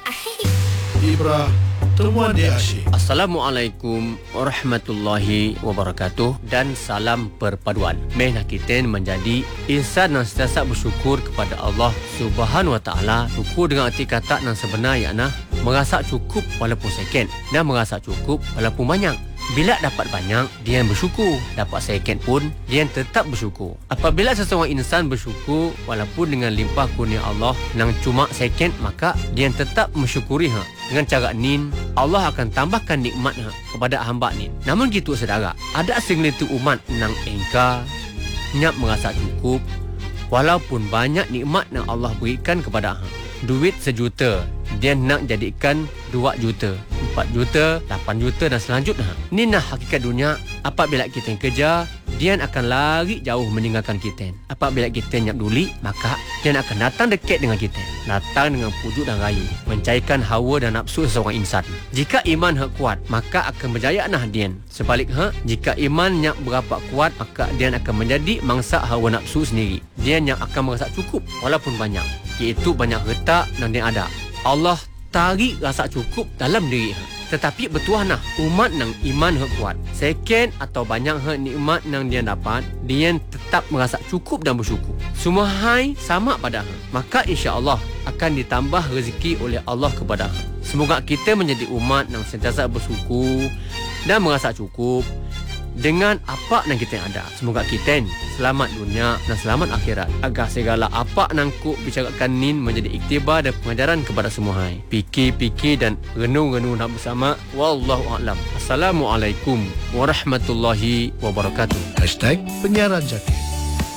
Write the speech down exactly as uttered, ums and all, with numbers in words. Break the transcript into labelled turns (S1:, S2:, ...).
S1: Ibrah Temuan Dia Asyik.
S2: Assalamualaikum warahmatullahi wabarakatuh dan salam perpaduan. Meh nak kita menjadi insan yang sentiasa bersyukur kepada Allah Subhanahu Wa Taala. Syukur dengan arti kata yang sebenar iaitu merasa cukup walaupun sikit dan merasa cukup walaupun banyak. Bila dapat banyak, dia bersyukur. Dapat sikit pun, dia tetap bersyukur. Apabila seseorang insan bersyukur walaupun dengan limpah kurnia Allah yang cuma sikit, maka dia tetap mensyukuri ha. Dengan cara ni, Allah akan tambahkan nikmat ha, kepada hamba ni. Namun gitu saudara, ada segelintir umat yang engkar, nyap merasa cukup walaupun banyak nikmat yang Allah berikan kepada ha. Duit sejuta, dia nak jadikan dua juta, empat juta, lapan juta dan selanjutnya. Ni nah hakikat dunia. Apabila kita kerja, dia akan lari jauh meninggalkan kita. Apabila kita nyap duli, maka dia akan datang dekat dengan kita. Datang dengan pujuk dan rayu, mencairkan hawa dan nafsu seseorang insan. Jika iman hak kuat, maka akan berjaya nah dia. Sebaliknya, jika iman nyap berapa kuat, maka dia akan menjadi mangsa hawa nafsu sendiri. Dia yang akan merasa cukup walaupun banyak, iaitu banyak harta yang dia ada. Allah tarik rasa cukup dalam diri. Tetapi betul nah, umat nang iman hak kuat, sikit atau banyak hak nikmat nang dia dapat, dia tetap merasa cukup dan bersyukur. Semua hai sama pada hak. Maka insya-Allah akan ditambah rezeki oleh Allah kepada hak. Semoga kita menjadi umat yang sentiasa bersyukur dan merasa cukup dengan apa yang kita ada. Semoga kita selamat dunia dan selamat akhirat. Agar segala apa yang ku bicarakan ni menjadi iktibar dan pengajaran kepada semua hai. Fikir-fikir dan renung-renung nak bersama. Wallahu a'lam. Assalamualaikum warahmatullahi wabarakatuh.
S1: Hashtag Penyiaran Jati.